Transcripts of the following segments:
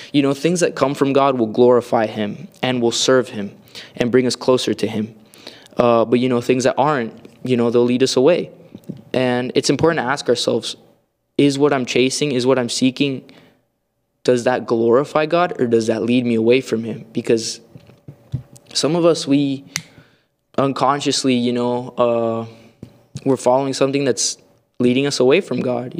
things that come from God will glorify him and will serve him and bring us closer to him. But things that aren't, they'll lead us away. And it's important to ask ourselves, is what I'm chasing, is what I'm seeking, does that glorify God or does that lead me away from him? Because some of us, we unconsciously, we're following something that's leading us away from God,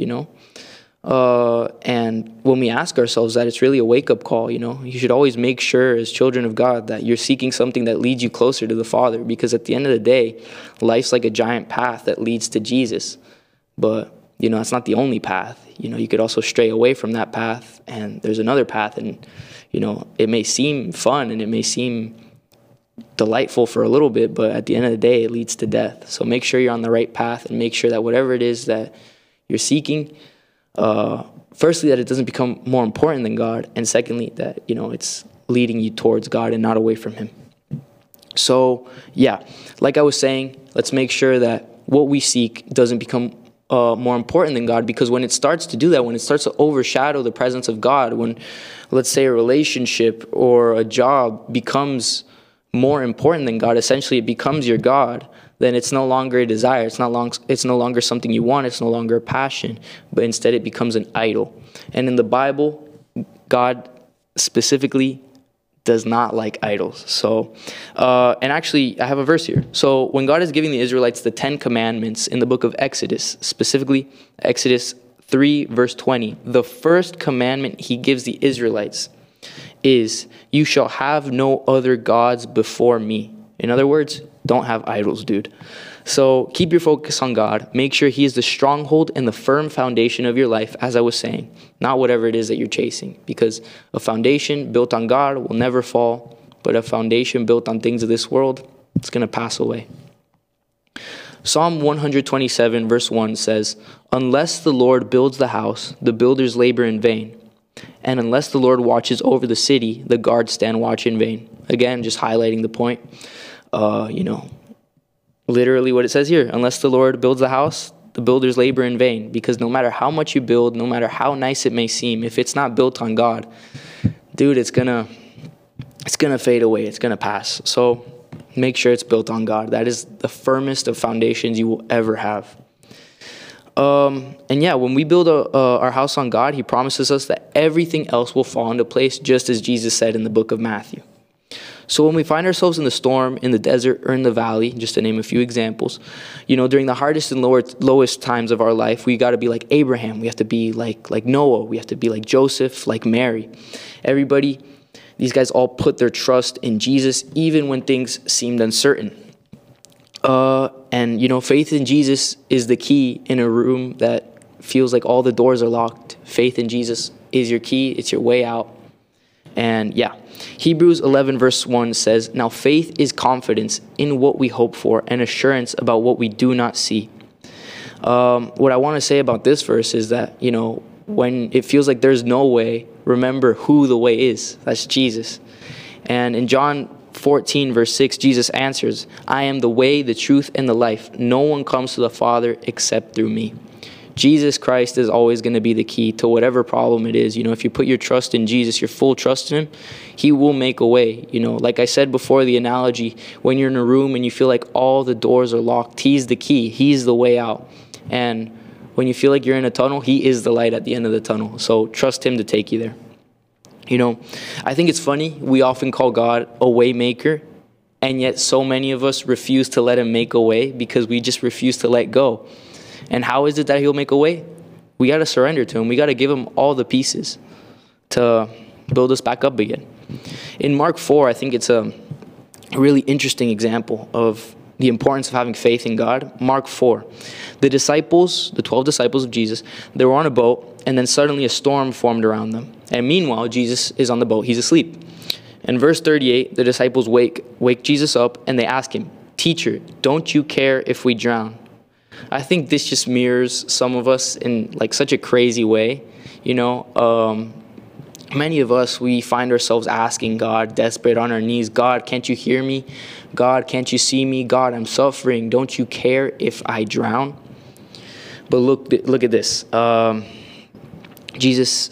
and when we ask ourselves that, it's really a wake-up call. You should always make sure as children of God that you're seeking something that leads you closer to the Father, because at the end of the day, life's like a giant path that leads to Jesus. But it's not the only path. You could also stray away from that path, and there's another path, and it may seem fun and it may seem delightful for a little bit, but at the end of the day, it leads to death. So make sure you're on the right path, and make sure that whatever it is that you're seeking, firstly, that it doesn't become more important than God, and secondly, that it's leading you towards God and not away from him. So yeah, like I was saying, let's make sure that what we seek doesn't become more important than God, because when it starts to do that, when it starts to overshadow the presence of God, when, let's say, a relationship or a job becomes more important than God, essentially it becomes your God, then it's no longer a desire. It's no longer something you want. It's no longer a passion, but instead it becomes an idol. And in the Bible, God specifically does not like idols. So, and actually, I have a verse here. So when God is giving the Israelites the 10 commandments in the book of Exodus, specifically Exodus 3, verse 20, the first commandment he gives the Israelites is, "You shall have no other gods before me." In other words, don't have idols, dude. So keep your focus on God. Make sure he is the stronghold and the firm foundation of your life, as I was saying, not whatever it is that you're chasing. Because a foundation built on God will never fall, but a foundation built on things of this world, it's going to pass away. Psalm 127, verse 1 says, "Unless the Lord builds the house, the builders labor in vain. And unless the Lord watches over the city, the guards stand watch in vain." Again, just highlighting the point. Literally what it says here, unless the Lord builds the house, the builders labor in vain. Because no matter how much you build, no matter how nice it may seem, if it's not built on God, dude, it's gonna fade away. It's gonna pass. So make sure it's built on God. That is the firmest of foundations you will ever have. And yeah, when we build our house on God, he promises us that everything else will fall into place, just as Jesus said in the book of Matthew. So when we find ourselves in the storm, in the desert, or in the valley, just to name a few examples, during the hardest and lowest times of our life, we got to be like Abraham. We have to be like Noah. We have to be like Joseph, like Mary. Everybody, these guys all put their trust in Jesus, even when things seemed uncertain. And faith in Jesus is the key in a room that feels like all the doors are locked. Faith in Jesus is your key. It's your way out. And yeah, Hebrews 11 verse 1 says, "Now faith is confidence in what we hope for and assurance about what we do not see." What I want to say about this verse is that, when it feels like there's no way, remember who the way is. That's Jesus. And in John 14 verse 6, Jesus answers, "I am the way, the truth, and the life. No one comes to the Father except through me." Jesus Christ is always going to be the key to whatever problem it is. If you put your trust in Jesus, your full trust in him, he will make a way. Like I said before, the analogy, when you're in a room and you feel like all the doors are locked, he's the key. He's the way out. And when you feel like you're in a tunnel, he is the light at the end of the tunnel. So trust him to take you there. I think it's funny. We often call God a way maker, and yet so many of us refuse to let him make a way because we just refuse to let go. And how is it that he'll make a way? We got to surrender to him. We got to give him all the pieces to build us back up again. In Mark 4, I think it's a really interesting example of the importance of having faith in God. Mark 4, the 12 disciples of Jesus, they were on a boat, and then suddenly a storm formed around them. And meanwhile, Jesus is on the boat. He's asleep. In verse 38, the disciples wake Jesus up, and they ask him, "Teacher, don't you care if we drown?" I think this just mirrors some of us in such a crazy way. Many of us, we find ourselves asking God, desperate on our knees, "God, can't you hear me? God, can't you see me? God, I'm suffering. Don't you care if I drown?" But look at this. Jesus says,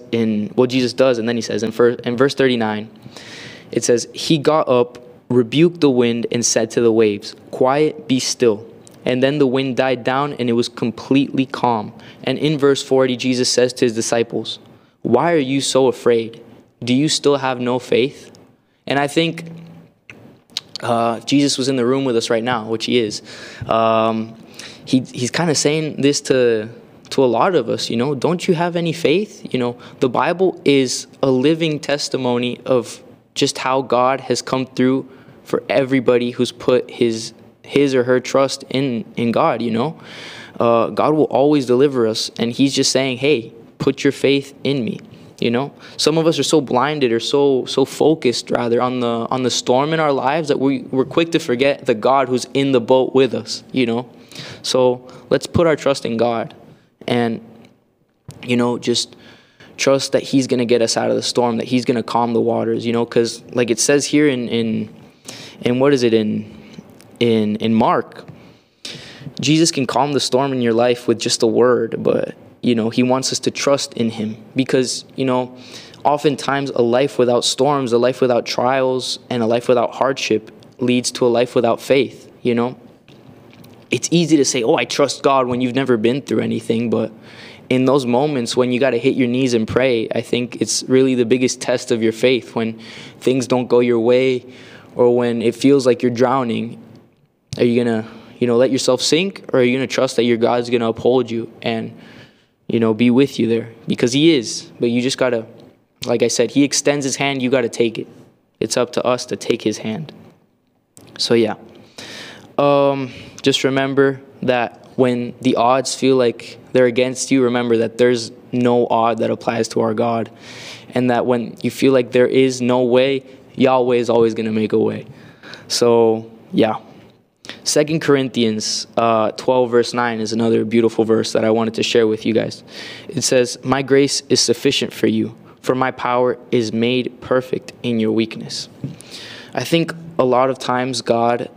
Jesus does, and then he says in verse 39, it says, he got up, rebuked the wind, and said to the waves, quiet, be still. And then the wind died down, and it was completely calm. And in verse 40, Jesus says to his disciples, why are you so afraid? Do you still have no faith? And I think Jesus was in the room with us right now, which he is. He's kind of saying this to a lot of us, don't you have any faith? The Bible is a living testimony of just how God has come through for everybody who's put his or her trust in God. God will always deliver us, and he's just saying, hey, put your faith in me. Some of us are so blinded or so focused rather on the storm in our lives that we're quick to forget the God who's in the boat with us. So let's put our trust in God, and just trust that he's going to get us out of the storm, that he's going to calm the waters. Because like it says here in what is it in Mark, Jesus can calm the storm in your life with just a word, but he wants us to trust in him, because oftentimes a life without storms, a life without trials, and a life without hardship leads to a life without faith. It's easy to say, oh, I trust God, when you've never been through anything, but in those moments when you got to hit your knees and pray, I think it's really the biggest test of your faith, when things don't go your way, or when it feels like you're drowning. Are you going to let yourself sink, or are you going to trust that your God's going to uphold you and be with you there? Because he is, but you just got to, like I said, he extends his hand, you got to take it. It's up to us to take his hand. So yeah, just remember that when the odds feel like they're against you, remember that there's no odd that applies to our God. And that when you feel like there is no way, Yahweh is always going to make a way. So yeah. 2 Corinthians 12 verse 9 is another beautiful verse that I wanted to share with you guys. It says, my grace is sufficient for you, for my power is made perfect in your weakness. I think a lot of times God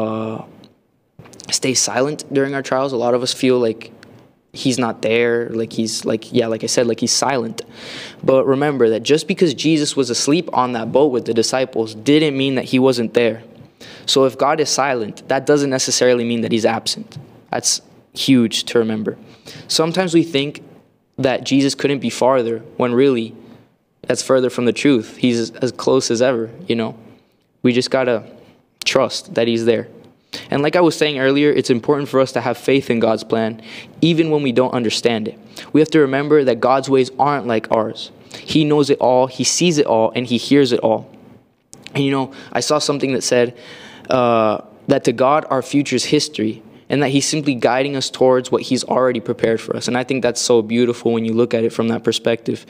stays silent during our trials. A lot of us feel like he's not there, like he's like I said, like he's silent. But remember that just because Jesus was asleep on that boat with the disciples didn't mean that he wasn't there. So if God is silent, that doesn't necessarily mean that he's absent. That's huge to remember. Sometimes we think that Jesus couldn't be farther, when really that's further from the truth. He's as close as ever, We just got to trust that he's there. And like I was saying earlier, it's important for us to have faith in God's plan, even when we don't understand it. We have to remember that God's ways aren't like ours. He knows it all, he sees it all, and he hears it all. And I saw something that said that to God, our future is history, and that he's simply guiding us towards what he's already prepared for us. And I think that's so beautiful when you look at it from that perspective.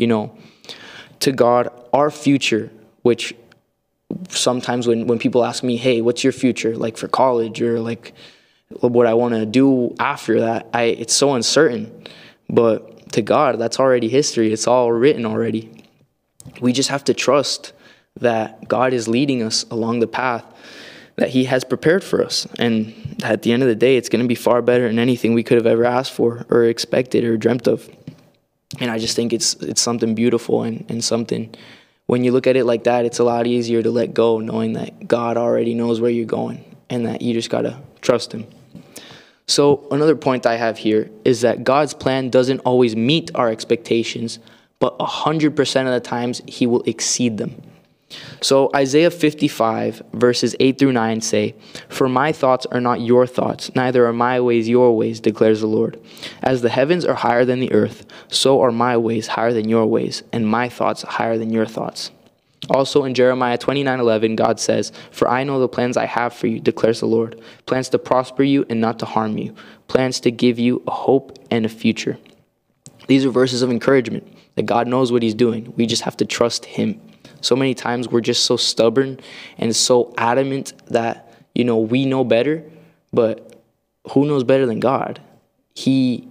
To God, our future, which sometimes when people ask me, hey, what's your future, like for college, or like what I want to do after that, it's so uncertain. But to God, that's already history. It's all written already. We just have to trust that God is leading us along the path that he has prepared for us. And at the end of the day, it's going to be far better than anything we could have ever asked for or expected or dreamt of. And I just think it's something beautiful and something, when you look at it like that, it's a lot easier to let go, knowing that God already knows where you're going and that you just got to trust him. So another point I have here is that God's plan doesn't always meet our expectations, but 100% of the times he will exceed them. So Isaiah 55 verses 8 through 9 say, for my thoughts are not your thoughts, neither are my ways your ways, declares the Lord. As the heavens are higher than the earth, so are my ways higher than your ways, and my thoughts higher than your thoughts. Also in Jeremiah 29:11, God says, for I know the plans I have for you, declares the Lord, plans to prosper you and not to harm you, plans to give you a hope and a future. These are verses of encouragement that God knows what he's doing. We just have to trust him. So many times we're just so stubborn and so adamant that, we know better, but who knows better than God? He,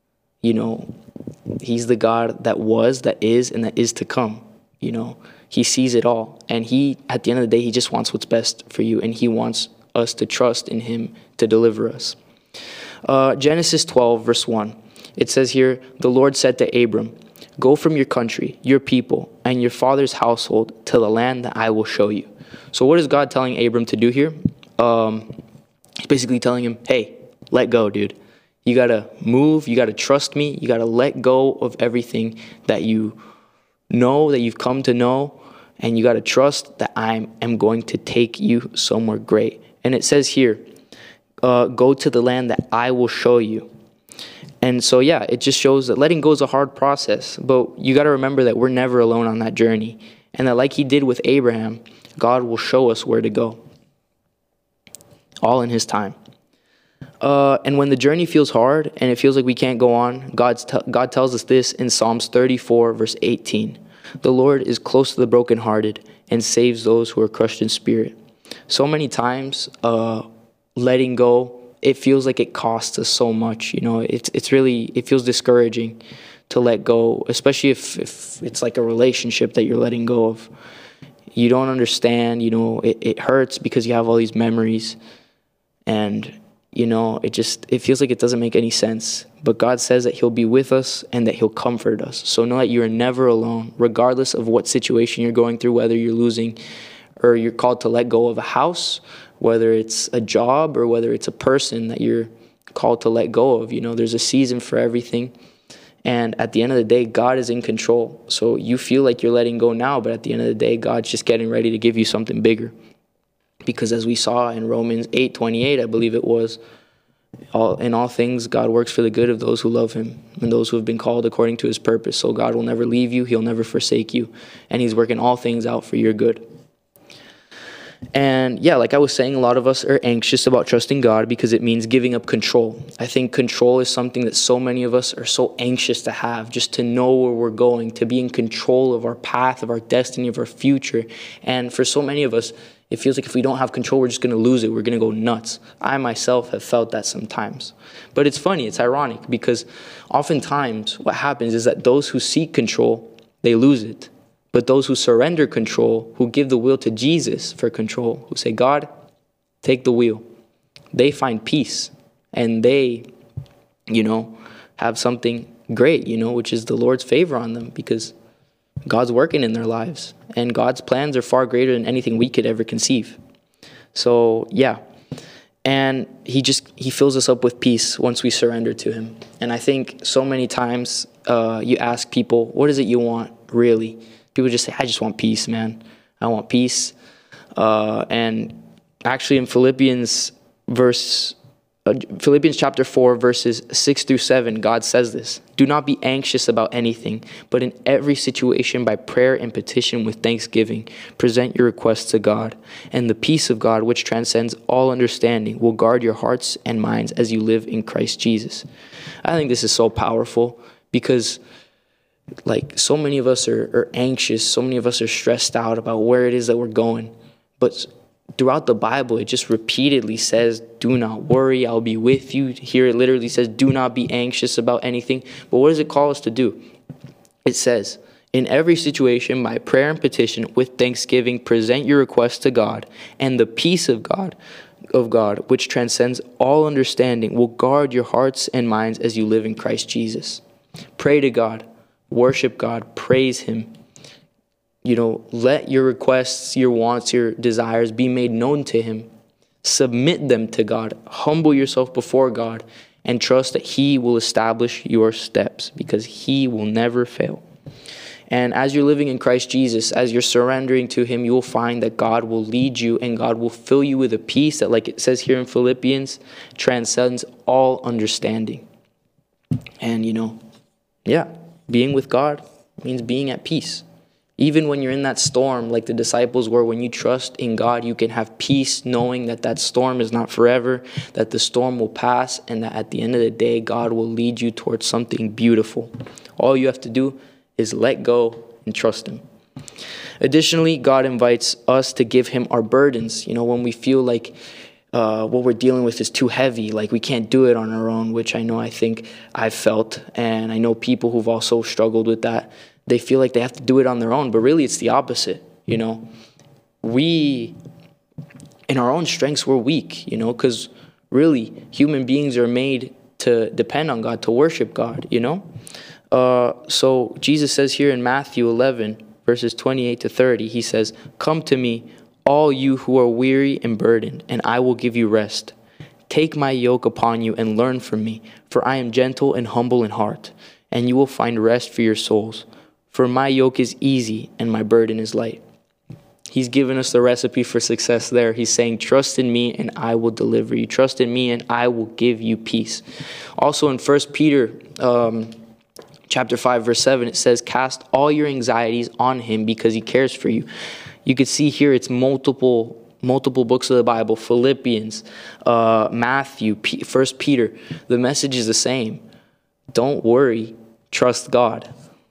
he's the God that was, that is, and that is to come. He sees it all. And he, at the end of the day, he just wants what's best for you. And he wants us to trust in him to deliver us. Genesis 12, verse 1. It says here, the Lord said to Abram, Go from your country, your people, and your father's household to the land that I will show you. So what is God telling Abram to do here? He's basically telling him, hey, let go, dude. You got to move. You got to trust me. You got to let go of everything that you know, that you've come to know. And you got to trust that I am going to take you somewhere great. And it says here, go to the land that I will show you. And so, yeah, it just shows that letting go is a hard process. But you got to remember that we're never alone on that journey. And that like he did with Abraham, God will show us where to go. All in his time. And when the journey feels hard and it feels like we can't go on, God tells us this in Psalms 34, verse 18. The Lord is close to the brokenhearted and saves those who are crushed in spirit. So many times, letting go, it feels like it costs us so much. You know, it feels discouraging to let go, especially if it's like a relationship that you're letting go of. You don't understand, you know, it hurts because you have all these memories. And, you know, it feels like it doesn't make any sense. But God says that he'll be with us and that he'll comfort us. So know that you are never alone, regardless of what situation you're going through, whether you're losing or you're called to let go of a house, whether it's a job or whether it's a person that you're called to let go of. You know, there's a season for everything. And at the end of the day, God is in control. So you feel like you're letting go now, but at the end of the day, God's just getting ready to give you something bigger. Because as we saw in Romans 8:28, I believe it was, in all things, God works for the good of those who love him and those who have been called according to his purpose. So God will never leave you. He'll never forsake you. And he's working all things out for your good. And yeah, like I was saying, a lot of us are anxious about trusting God because it means giving up control. I think control is something that so many of us are so anxious to have, just to know where we're going, to be in control of our path, of our destiny, of our future. And for so many of us, it feels like if we don't have control, we're just going to lose it. We're going to go nuts. I myself have felt that sometimes. But it's funny, it's ironic, because oftentimes what happens is that those who seek control, they lose it. But those who surrender control, who give the will to Jesus for control, who say, God, take the wheel, they find peace. And they, you know, have something great, you know, which is the Lord's favor on them, because God's working in their lives. And God's plans are far greater than anything we could ever conceive. So, yeah. And he fills us up with peace once we surrender to him. And I think so many times you ask people, what is it you want, really? People just say, I just want peace, man. I want peace. And actually in Philippians chapter 4, verses 6 through 7, God says this: do not be anxious about anything, but in every situation by prayer and petition with thanksgiving, present your requests to God. And the peace of God, which transcends all understanding, will guard your hearts and minds as you live in Christ Jesus. I think this is so powerful because like so many of us are anxious. So many of us are stressed out about where it is that we're going. But throughout the Bible, it just repeatedly says, do not worry, I'll be with you. Here it literally says, do not be anxious about anything. But what does it call us to do? It says, in every situation, by prayer and petition, with thanksgiving, present your requests to God, and the peace of God, which transcends all understanding, will guard your hearts and minds as you live in Christ Jesus. Pray to God, worship God, praise him. You know, let your requests, your wants, your desires be made known to him. Submit them to God. Humble yourself before God and trust that he will establish your steps because he will never fail. And as you're living in Christ Jesus, as you're surrendering to him, you will find that God will lead you and God will fill you with a peace that, like it says here in Philippians, transcends all understanding. And, you know, yeah, being with God means being at peace. Even when you're in that storm, like the disciples were, when you trust in God, you can have peace knowing that that storm is not forever, that the storm will pass, and that at the end of the day, God will lead you towards something beautiful. All you have to do is let go and trust him. Additionally, God invites us to give him our burdens. You know, when we feel like what we're dealing with is too heavy, like we can't do it on our own, which I think I've felt, and I know people who've also struggled with that. They feel like they have to do it on their own, but really it's the opposite, you know. We, in our own strengths, we're weak, you know, because really human beings are made to depend on God, to worship God, you know. So Jesus says here in Matthew 11, verses 28 to 30, he says, "Come to me, all you who are weary and burdened, and I will give you rest. Take my yoke upon you and learn from me, for I am gentle and humble in heart, and you will find rest for your souls. For my yoke is easy and my burden is light." He's given us the recipe for success there. He's saying, trust in me and I will deliver you. Trust in me and I will give you peace. Also in 1 Peter chapter 5, verse 7, it says, "Cast all your anxieties on him because he cares for you." You could see here it's multiple books of the Bible, Philippians, Matthew, 1 Peter. The message is the same. Don't worry, trust God,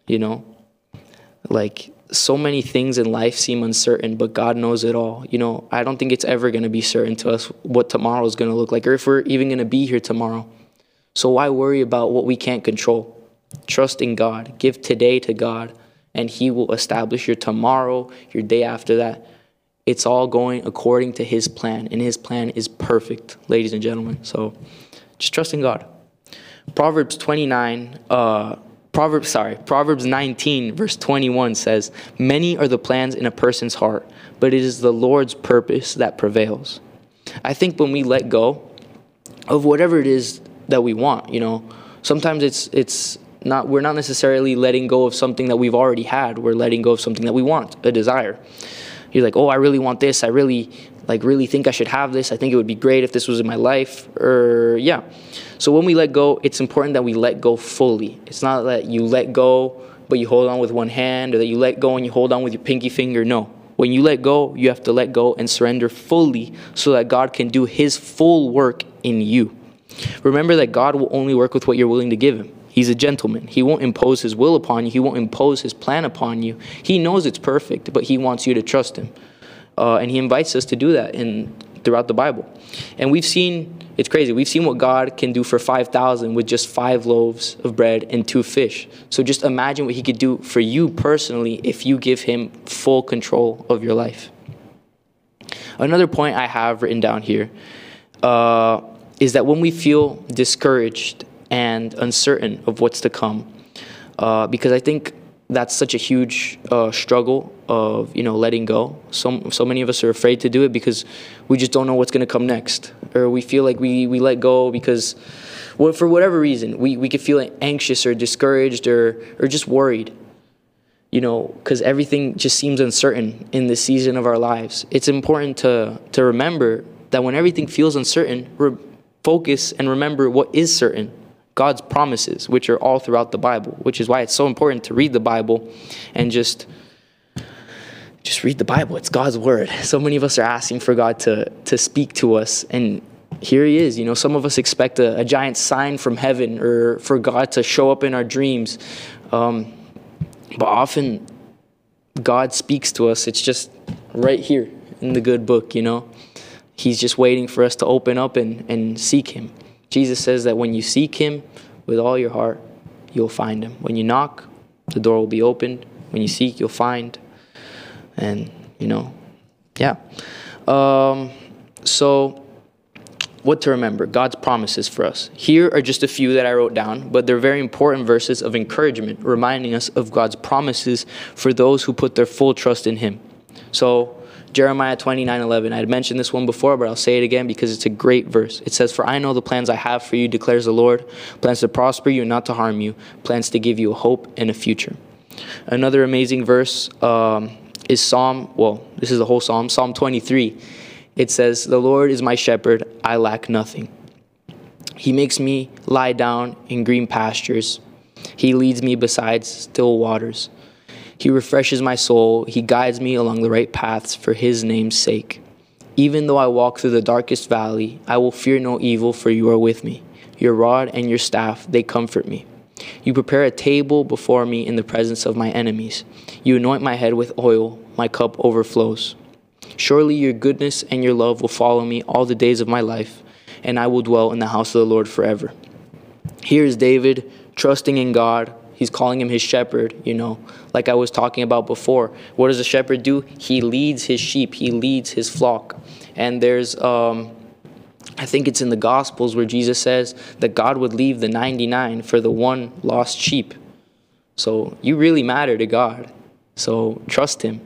Like, so many things in life seem uncertain, but God knows it all. I don't think it's ever going to be certain to us what tomorrow is going to look like, or if we're even going to be here tomorrow. So why worry about what we can't control? Trust in God. Give today to God, and he will establish your tomorrow, your day after that. It's all going according to his plan, and his plan is perfect, ladies and gentlemen. So just trust in God. Proverbs 19, verse 21 says, "Many are the plans in a person's heart, but it is the Lord's purpose that prevails." I think when we let go of whatever it is that we want, sometimes we're not necessarily letting go of something that we've already had. We're letting go of something that we want, a desire. You're like, oh, I really want this. I really think I should have this. I think it would be great if this was in my life. So when we let go, it's important that we let go fully. It's not that you let go, but you hold on with one hand, or that you let go and you hold on with your pinky finger. No. When you let go, you have to let go and surrender fully so that God can do his full work in you. Remember that God will only work with what you're willing to give him. He's a gentleman. He won't impose his will upon you. He won't impose his plan upon you. He knows it's perfect, but he wants you to trust him. And he invites us to do that throughout the Bible. And it's crazy. We've seen what God can do for 5,000 with just 5 loaves of bread and 2 fish. So just imagine what he could do for you personally if you give him full control of your life. Another point I have written down here is that when we feel discouraged and uncertain of what's to come, because I think that's such a huge struggle of letting go. So many of us are afraid to do it because we just don't know what's going to come next, or we feel like we let go because, for whatever reason, we could feel anxious or discouraged or just worried, because everything just seems uncertain in this season of our lives. It's important to remember that when everything feels uncertain, focus and remember what is certain. God's promises, which are all throughout the Bible, which is why it's so important to read the Bible and just read the Bible. It's God's word. So many of us are asking for God to speak to us, and here he is. Some of us expect a giant sign from heaven or for God to show up in our dreams. But often God speaks to us. It's just right here in the good book, He's just waiting for us to open up and seek him. Jesus says that when you seek him with all your heart, you'll find him. When you knock, the door will be opened. When you seek, you'll find. And, So what to remember? God's promises for us. Here are just a few that I wrote down, but they're very important verses of encouragement, reminding us of God's promises for those who put their full trust in him. So Jeremiah 29:11. I had mentioned this one before, but I'll say it again because it's a great verse. It says, "For I know the plans I have for you, declares the Lord, plans to prosper you and not to harm you, plans to give you a hope and a future." Another amazing verse is this is the whole Psalm, Psalm 23. It says, "The Lord is my shepherd, I lack nothing. He makes me lie down in green pastures. He leads me beside still waters. He refreshes my soul. He guides me along the right paths for his name's sake. Even though I walk through the darkest valley, I will fear no evil, for you are with me. Your rod and your staff, they comfort me. You prepare a table before me in the presence of my enemies. You anoint my head with oil. My cup overflows. Surely your goodness and your love will follow me all the days of my life, and I will dwell in the house of the Lord forever." Here is David trusting in God. He's calling him his shepherd, like I was talking about before. What does a shepherd do? He leads his sheep. He leads his flock. And there's, I think it's in the Gospels where Jesus says that God would leave the 99 for the one lost sheep. So you really matter to God. So trust him.